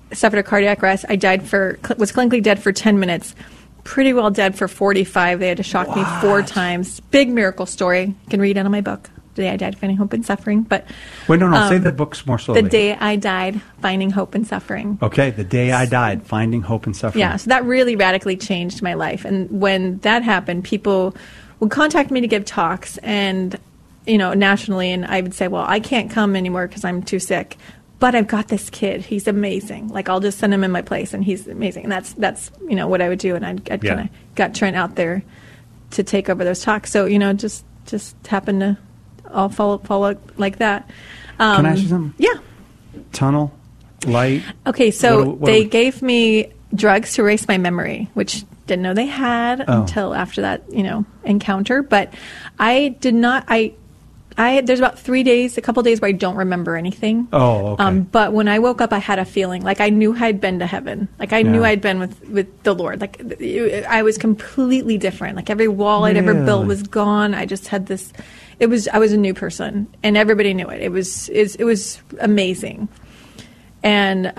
suffered a cardiac arrest. I was clinically dead for 10 minutes. Pretty well dead for 45. They had to shock me 4 times. Big miracle story. You can read it in my book, The Day I Died, Finding Hope in Suffering. But wait, no, say the books more slowly. The Day I Died, Finding Hope in Suffering. Okay, The Day I Died, Finding Hope in Suffering. Yeah, so that really radically changed my life. And when that happened, people would contact me to give talks, and nationally, and I would say, well, I can't come anymore because I'm too sick. But I've got this kid. He's amazing. Like, I'll just send him in my place, and he's amazing. And that's what I would do. And I'd kind of got Trent out there to take over those talks. So, just happened to all follow like that. Can I ask you something? Yeah. Tunnel, light. Okay, so they gave me drugs to erase my memory, which didn't know they had until after that, encounter. But I did not. There's about 3 days, a couple days where I don't remember anything. Oh, okay. But when I woke up, I had a feeling like I knew I'd been to heaven. Like I knew I'd been with the Lord. Like I was completely different. Like every wall I'd ever built was gone. I just had this. I was a new person, and everybody knew it. It was amazing, and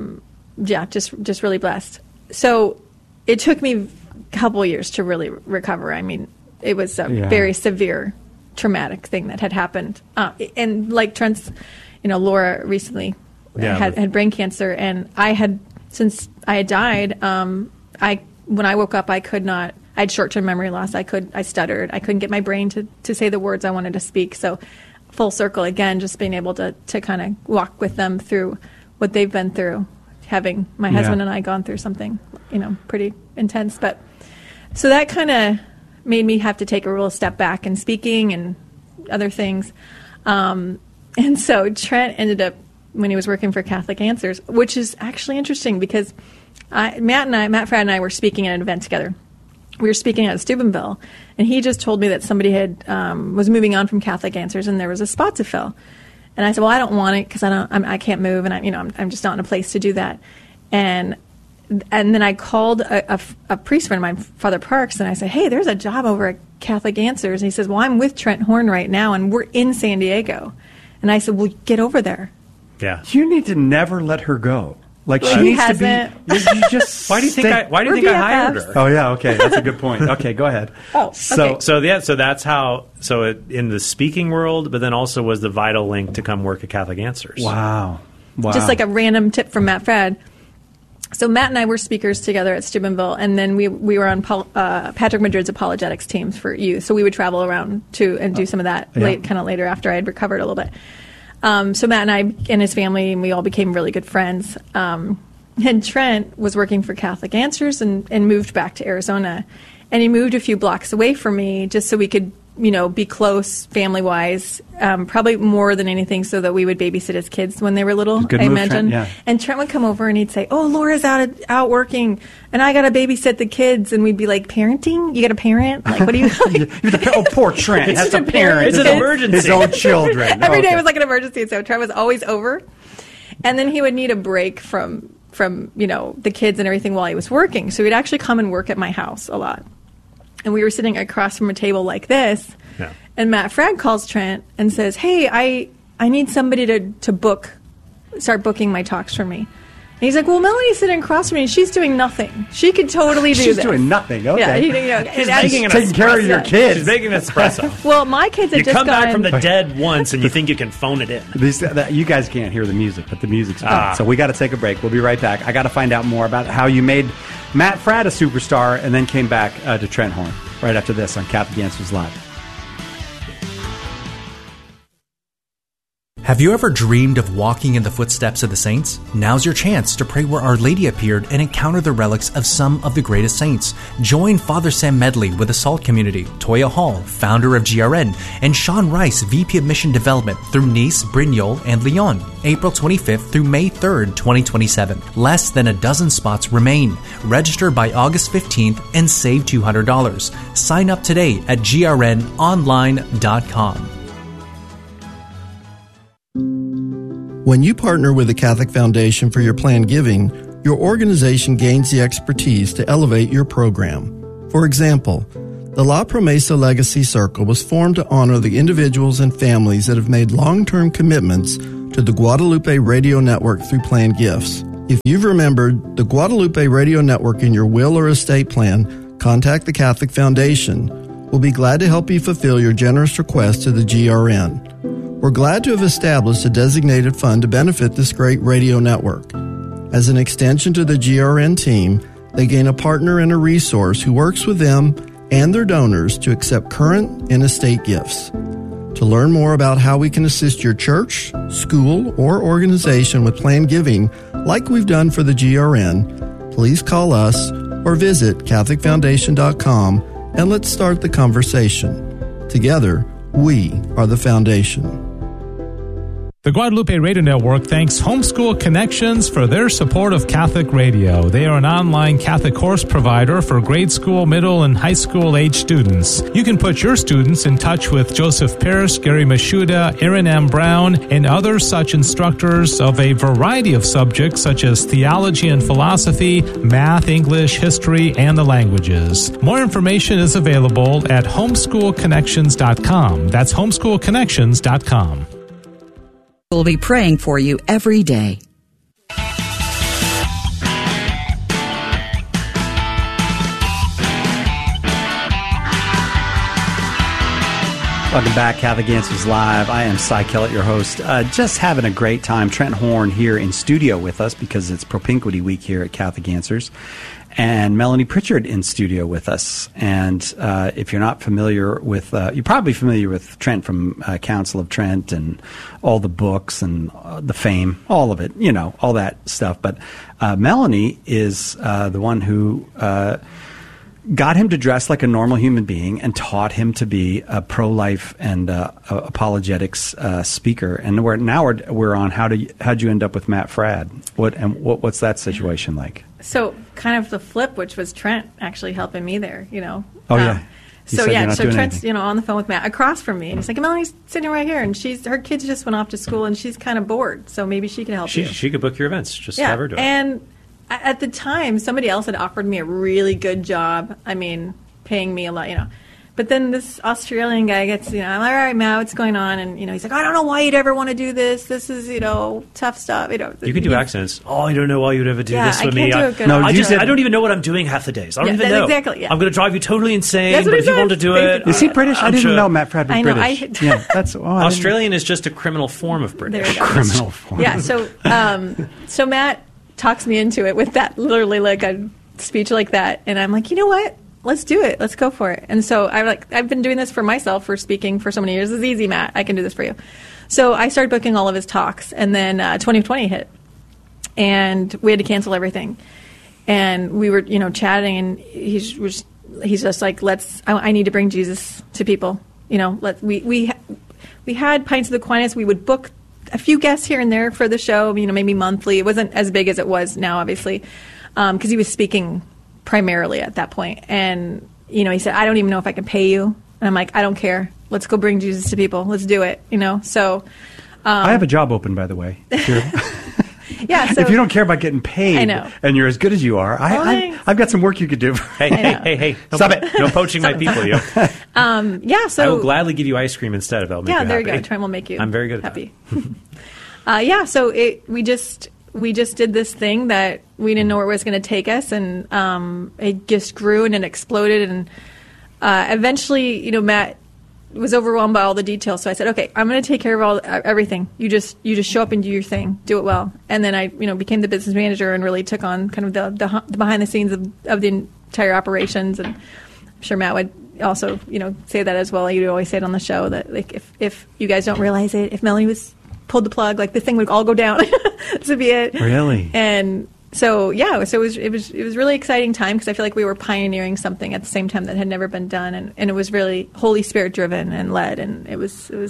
just really blessed. So it took me a couple years to really recover. I mean, it was a very severe traumatic thing that had happened, and like Trent's, Laura recently had brain cancer, and since I had died, when I woke up, I had short-term memory loss. I stuttered. I couldn't get my brain to say the words I wanted to speak. So full circle again, just being able to kind of walk with them through what they've been through, having my husband and I gone through something, pretty intense. But so that kind of made me have to take a real step back in speaking and other things. And so Trent ended up, when he was working for Catholic Answers, which is actually interesting because Matt Fradd and I were speaking at an event together. We were speaking at Steubenville, and he just told me that somebody was moving on from Catholic Answers, and there was a spot to fill. And I said, well, I don't want it because I can't move, and I'm just not in a place to do that. And then I called a priest friend of mine, Father Parks, and I said, hey, there's a job over at Catholic Answers. And he says, well, I'm with Trent Horn right now, and we're in San Diego. And I said, well, get over there. Yeah. You need to never let her go. Like, she needs to be... You just why do you think I hired her? Oh, yeah, okay. That's a good point. Okay, go ahead. Okay. So that's how... So in the speaking world, but then also was the vital link to come work at Catholic Answers. Wow. Just like a random tip from Matt Fradd. So Matt and I were speakers together at Steubenville, and then we were on Patrick Madrid's apologetics teams for youth. So we would travel around and do some of that later after I had recovered a little bit. So Matt and I and his family, and we all became really good friends. And Trent was working for Catholic Answers and moved back to Arizona. And he moved a few blocks away from me just so we could, be close family-wise, probably more than anything so that we would babysit his kids when they were little, I imagine. Trent, And Trent would come over and he'd say, oh, Laura's out working, and I got to babysit the kids. And we'd be like, parenting? You got a parent? Like, what do you... Oh, poor Trent. That's a parent. It's an emergency. His own children. Every day was like an emergency, so Trent was always over. And then he would need a break from the kids and everything while he was working. So he'd actually come and work at my house a lot. And we were sitting across from a table like this, and Matt Fradd calls Trent and says, hey, I need somebody to start booking my talks for me. And he's like, well, Melanie's sitting across from me, and she's doing nothing. She could totally do this. She's doing nothing, okay. Yeah, she's making taking care of your kids. She's making an espresso. Well, my kids have just come back from the dead once, and you think you can phone it in. You guys can't hear the music, but the music's on. So we got to take a break. We'll be right back. I got to find out more about how you made Matt Fradd a superstar and then came back to Trent Horn right after this on Catholic Answers Live. Have you ever dreamed of walking in the footsteps of the saints? Now's your chance to pray where Our Lady appeared and encounter the relics of some of the greatest saints. Join Father Sam Medley with the SALT community, Toya Hall, founder of GRN, and Sean Rice, VP of Mission Development through Nice, Brignoles, and Lyon, April 25th through May 3rd, 2027. Less than a dozen spots remain. Register by August 15th and save $200. Sign up today at grnonline.com. When you partner with the Catholic Foundation for your planned giving, your organization gains the expertise to elevate your program. For example, the La Promesa Legacy Circle was formed to honor the individuals and families that have made long-term commitments to the Guadalupe Radio Network through planned gifts. If you've remembered the Guadalupe Radio Network in your will or estate plan, contact the Catholic Foundation. We'll be glad to help you fulfill your generous request to the GRN. We're glad to have established a designated fund to benefit this great radio network. As an extension to the GRN team, they gain a partner and a resource who works with them and their donors to accept current and estate gifts. To learn more about how we can assist your church, school, or organization with planned giving, like we've done for the GRN, please call us or visit CatholicFoundation.com and let's start the conversation. Together, we are the foundation. The Guadalupe Radio Network thanks Homeschool Connections for their support of Catholic radio. They are an online Catholic course provider for grade school, middle, and high school age students. You can put your students in touch with Joseph Pierce, Gary Mashuda, Aaron M. Brown, and other such instructors of a variety of subjects such as theology and philosophy, math, English, history, and the languages. More information is available at homeschoolconnections.com. That's homeschoolconnections.com. We'll be praying for you every day. Welcome back, Catholic Answers Live. I am Cy Kellett, your host. Just having a great time. Trent Horn here in studio with us because it's Propinquity Week here at Catholic Answers. And Melanie Pritchard in studio with us. And if you're not familiar with, you're probably familiar with Trent from Council of Trent and all the books and the fame, all of it, you know, all that stuff. But Melanie is the one who got him to dress like a normal human being and taught him to be a pro-life and apologetics speaker. And we're on how'd you end up with Matt Fradd? What's that situation like? So kind of the flip, which was Trent actually helping me there, you know. Oh, yeah. So Trent's anything. On the phone with Matt across from me, and he's like, Melanie's sitting right here, and her kids just went off to school, and she's kind of bored, so maybe she can help you. She could book your events. Just have her do it. And at the time, somebody else had offered me a really good job. I mean, paying me a lot, you know. But then this Australian guy gets, I'm like, all right, Matt, what's going on? And, he's like, I don't know why you'd ever want to do this. This is, tough stuff. You can do accents. Oh, I don't know why you'd ever do this with me. I don't even know what I'm doing half the days. I don't even know. Exactly, yeah. I'm going to drive you totally insane, but if you want to do it. Is he British? I didn't know Matt Fradd was British. Yeah, that's Australian is just a criminal form of British. There you go. Criminal form. Yeah, so Matt talks me into it with that, literally like a speech like that. And I'm like, you know what? Let's do it. Let's go for it. And so I've been doing this for myself, for speaking for so many years. It's easy, Matt. I can do this for you. So I started booking all of his talks, and then 2020 hit, and we had to cancel everything. And we were, chatting, and he's just like, I need to bring Jesus to people. We had Pints of the Aquinas. We would book a few guests here and there for the show, maybe monthly. It wasn't as big as it was now, obviously, because he was speaking primarily at that point. And, he said, I don't even know if I can pay you. And I'm like, I don't care. Let's go bring Jesus to people. Let's do it, So I have a job open, by the way. Yeah. So, if you don't care about getting paid, I know. And you're as good as you are, I've got some work you could do. Hey! Stop it! No poaching my people, you. Yeah. So I will gladly give you ice cream instead of it. Yeah, there you go. Trent will make you. I'm very good happy. At that. So we just did this thing that we didn't know where it was going to take us, and it just grew and it exploded, and eventually, Matt was overwhelmed by all the details. So I said, okay, I'm going to take care of everything. You just show up and do your thing, do it well. And then I, became the business manager and really took on kind of the behind the scenes of the entire operations. And I'm sure Matt would also, say that as well. You'd always say it on the show that, like, if you guys don't realize it, if Melanie pulled the plug, like, the thing would all go down. This would be it. Really? And so it was really exciting time, because I feel like we were pioneering something at the same time that had never been done, and it was really Holy Spirit driven and led, and it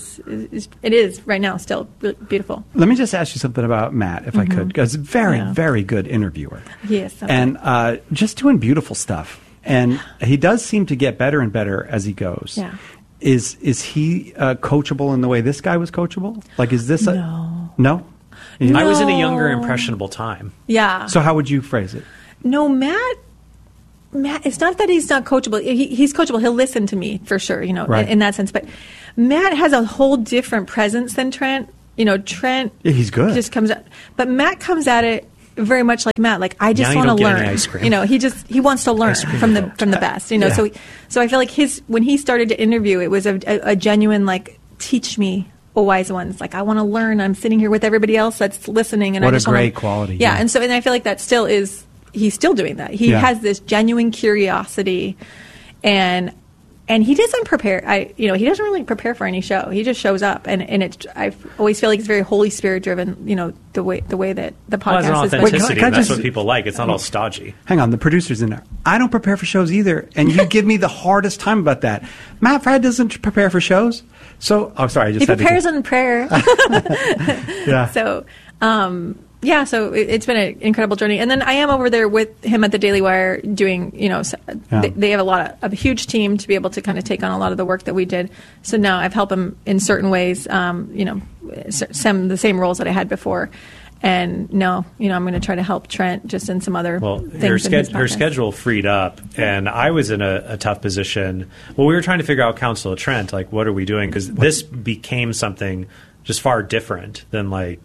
is right now still really beautiful. Let me just ask you something about Matt, if I could, because very very good interviewer. Yes, and just doing beautiful stuff, and he does seem to get better and better as he goes. Yeah. Is he coachable in the way this guy was coachable? Like, is this no? No. I was in a younger, impressionable time. Yeah. So how would you phrase it? No, Matt, it's not that he's not coachable. He's coachable. He'll listen to me for sure, right. in that sense. But Matt has a whole different presence than Trent. Trent, he's good. Just comes out. But Matt comes at it very much like Matt. Like, I just Now you want to don't get any learn. ice cream. You know, he wants to learn from the best. You know, Yeah. so I feel like when he started to interview, it was a genuine like, teach me, O wise ones. Like, I want to learn. I'm sitting here with everybody else that's listening, and What I a just great wanna, quality. Yeah, Yeah. and I feel like that still is. He's still doing that. He Yeah. has this genuine curiosity, and he doesn't prepare. He doesn't really prepare for any show. He just shows up, and I always feel like it's very Holy Spirit driven. You know, the way that the Well, it's an podcast is. authenticity. can I That's just- what people like. It's not all stodgy. Hang on, the producer's in there. I don't prepare for shows either, and you give me the hardest time about that. Matt Fradd doesn't prepare for shows, so sorry, I just He had prepares to. in prayer. Yeah. So, so it's been an incredible journey. And then I am over there with him at the Daily Wire doing, they have a huge team to be able to kind of take on a lot of the work that we did. So now I've helped him in certain ways, the same roles that I had before. And now, I'm going to try to help Trent just in some other things. Her schedule freed up, and I was in a tough position. Well, we were trying to figure out Council of Trent, like, what are we doing? Because this became something just far different than like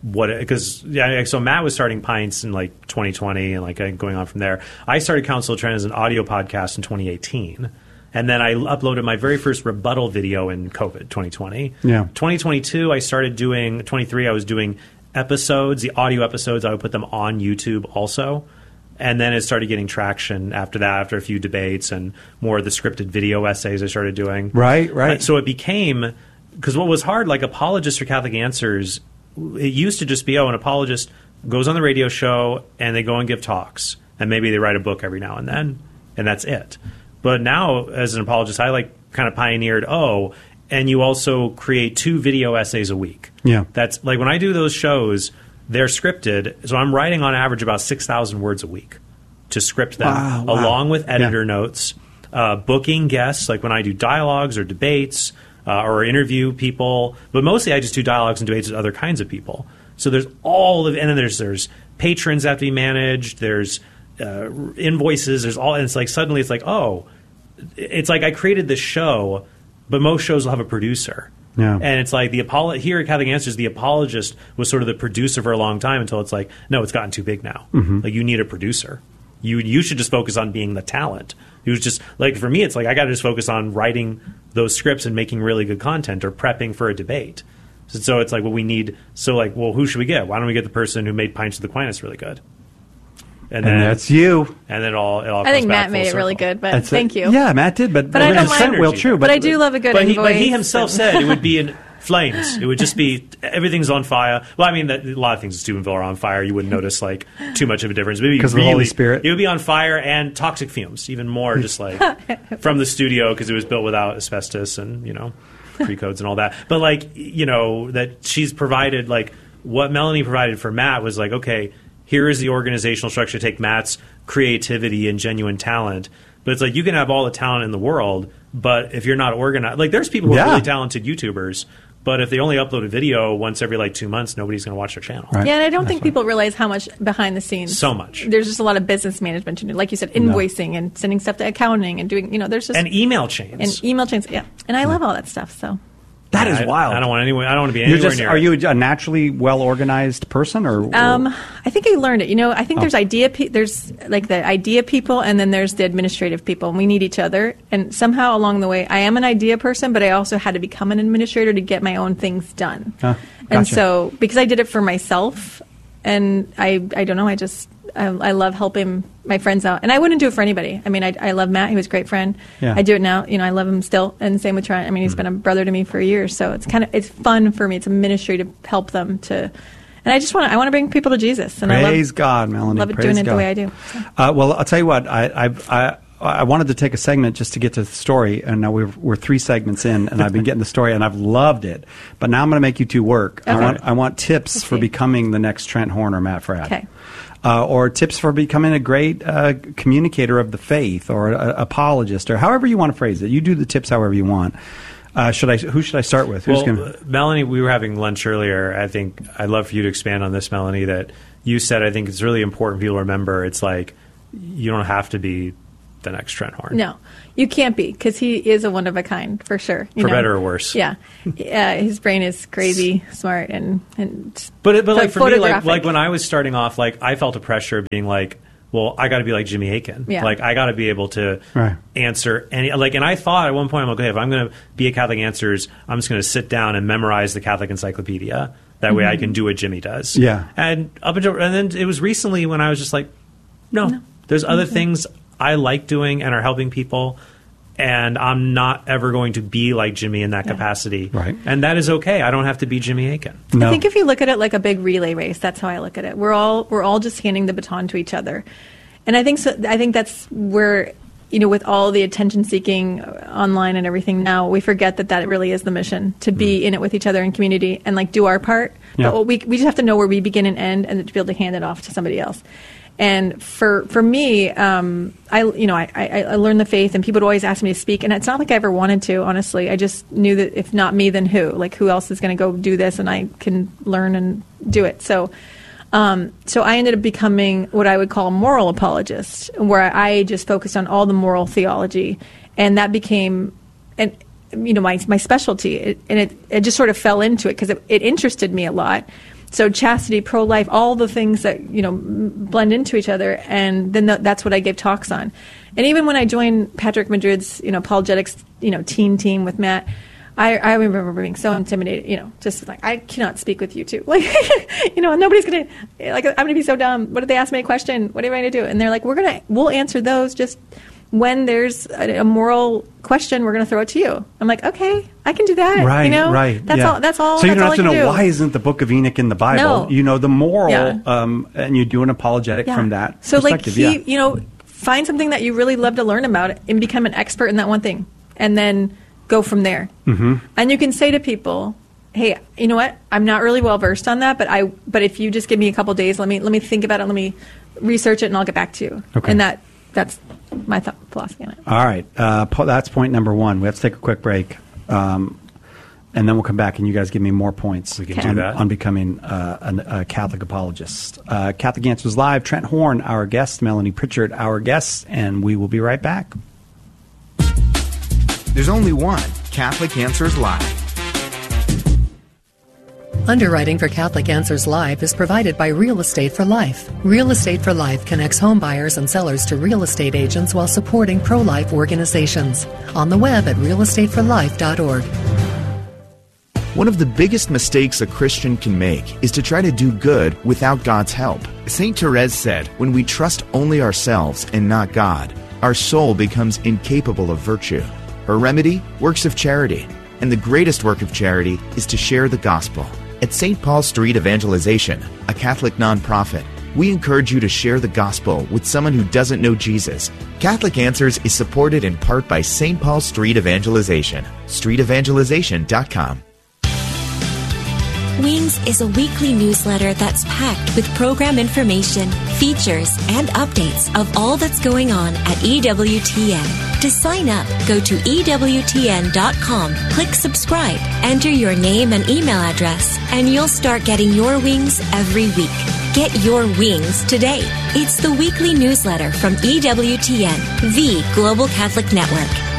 so Matt was starting Pints in like 2020 and like going on from there. I started Council of Trent as an audio podcast in 2018. And then I uploaded my very first rebuttal video in COVID 2020. Yeah. 2022, I started doing, 23, I was doing episodes, the audio episodes. I would put them on YouTube also. And then it started getting traction after that, after a few debates and more of the scripted video essays I started doing. Right. So it became, because what was hard, like Apologists for Catholic Answers, it used to just be, an apologist goes on the radio show and they go and give talks. And maybe they write a book every now and then. And that's it. But now, as an apologist, I kind of pioneered, and you also create 2 video essays a week. Yeah. That's like when I do those shows, they're scripted. So I'm writing on average about 6,000 words a week to script them, Wow. along with editor notes, booking guests, like when I do dialogues or debates or interview people. But mostly I just do dialogues and debates with other kinds of people. So there's and then there's patrons that have to be managed. There's invoices. There's all, and it's like suddenly it's like, it's like I created this show, but most shows will have a producer. Yeah. And it's like here at Catholic Answers, the apologist was sort of the producer for a long time until it's like, no, it's gotten too big now. Mm-hmm. Like, you need a producer. You should just focus on being the talent. It was just like, for me, it's like I got to just focus on writing those scripts and making really good content or prepping for a debate. So it's like what we need. So like, well, who should we get? Why don't we get the person who made Pints of the Aquinas really good? And that's you. And then it all I think comes back Matt made full it really circle. good, but thank you. Yeah, Matt did, but I don't percent mind- will true. But I do love a good But invoice. he himself said it would be in flames. It would just be everything's on fire. Well, I mean, a lot of things in Steubenville are on fire. You wouldn't notice like too much of a difference. Maybe 'Cause of the Holy Spirit. It would be on fire and toxic fumes, even more, just like from the studio because it was built without asbestos and pre-codes and all that. But like that she's provided, like what Melanie provided for Matt was like, okay, here is the organizational structure. Take Matt's creativity and genuine talent. But it's like you can have all the talent in the world, but if you're not organized, like there's people who are really talented YouTubers, but if they only upload a video once every 2 months, nobody's going to watch their channel. Right. Yeah, and I don't think people realize how much behind the scenes. So much. There's just a lot of business management to do. Like you said, invoicing and sending stuff to accounting and doing, there's just... And email chains. And email chains, yeah. And I love all that stuff, so... That is wild. I don't want to be anywhere near Are it. you a naturally well organized person, or? I think I learned it. I think there's there's like the idea people, and then there's the administrative people, and we need each other. And somehow along the way, I am an idea person, but I also had to become an administrator to get my own things done. Gotcha. And so, because I did it for myself, and I don't know, I love helping my friends out, and I wouldn't do it for anybody. I mean, I love Matt; he was a great friend. Yeah. I do it now. I love him still, and same with Trent. I mean, he's been a brother to me for years, so it's fun for me. It's a ministry to help them to, and I want to bring people to Jesus. And Praise God, Melanie. Love Praise doing it God. the way I do. So. Well, I'll tell you what. I wanted to take a segment just to get to the story, and now we're 3 segments in, and I've been getting the story, and I've loved it. But now I'm going to make you 2 work. Okay. I want tips for becoming the next Trent Horn or Matt Fradd. Okay. Or tips for becoming a great communicator of the faith, or apologist, or however you want to phrase it. You do the tips however you want. Who should I start with? Melanie, we were having lunch earlier. I think I'd love for you to expand on this, Melanie, that you said I think it's really important for people to remember. It's like you don't have to be the next Trent Horn. No, you can't be, because he is a one of a kind, for sure. For better or worse. Yeah. His brain is crazy, smart, and but like for me, like when I was starting off, like I felt a pressure of being like, well, I got to be like Jimmy Akin. Yeah. Like I got to be able to answer any, like, and I thought at one point, I'm like, okay, if I'm going to be a Catholic Answers, I'm just going to sit down and memorize the Catholic Encyclopedia. That way I can do what Jimmy does. Yeah. And then it was recently when I was just like, no. There's other things I like doing and are helping people, and I'm not ever going to be like Jimmy in that capacity. Right. And that is okay. I don't have to be Jimmy Akin. No. I think if you look at it like a big relay race, that's how I look at it. We're all just handing the baton to each other. And I think that's where, with all the attention seeking online and everything now, we forget that really is the mission, to be in it with each other in community and like do our part. Yeah. But we just have to know where we begin and end, and to be able to hand it off to somebody else. And for me, I learned the faith, and people would always ask me to speak, and it's not like I ever wanted to, honestly. I just knew that if not me, then who? Like, who else is going to go do this, and I can learn and do it. So I ended up becoming what I would call a moral apologist, where I just focused on all the moral theology, and that became my specialty. It just sort of fell into it because it interested me a lot. So chastity, pro-life, all the things that, blend into each other. And then that's what I gave talks on. And even when I joined Patrick Madrid's, apologetics, teen team with Matt, I remember being so intimidated, just like, I cannot speak with you two. Like, nobody's going to, like, I'm going to be so dumb. What if they ask me a question? What are you going to do? And they're like, we'll answer those, just when there's a moral question, we're going to throw it to you. I'm like, okay, I can do that. Right, right. That's all. So you don't have to know do. Why isn't the Book of Enoch in the Bible? No. You know the moral, and you do an apologetic from that So perspective. Find something that you really love to learn about and become an expert in that one thing, and then go from there. Mm-hmm. And you can say to people, hey, you know what? I'm not really well versed on that, but if you just give me a couple days, let me think about it, let me research it, and I'll get back to you. Okay. And that's my philosophy on it. All right. That's point number one. We have to take a quick break. And then we'll come back and you guys give me more points we can do that. on becoming a Catholic apologist. Catholic Answers Live, Trent Horn, our guest, Melanie Pritchard, our guest, and we will be right back. There's only one Catholic Answers Live. Underwriting for Catholic Answers Live is provided by Real Estate for Life. Real Estate for Life connects home buyers and sellers to real estate agents while supporting pro-life organizations. On the web at realestateforlife.org. One of the biggest mistakes a Christian can make is to try to do good without God's help. St. Therese said, when we trust only ourselves and not God, our soul becomes incapable of virtue. Her remedy? Works of charity. And the greatest work of charity is to share the gospel. At St. Paul Street Evangelization, a Catholic nonprofit, we encourage you to share the gospel with someone who doesn't know Jesus. Catholic Answers is supported in part by St. Paul Street Evangelization. StreetEvangelization.com. Wings is a weekly newsletter that's packed with program information, features, and updates of all that's going on at EWTN. To sign up, go to EWTN.com, click subscribe, enter your name and email address, and you'll start getting your wings every week. Get your wings today. It's the weekly newsletter from EWTN, the Global Catholic Network.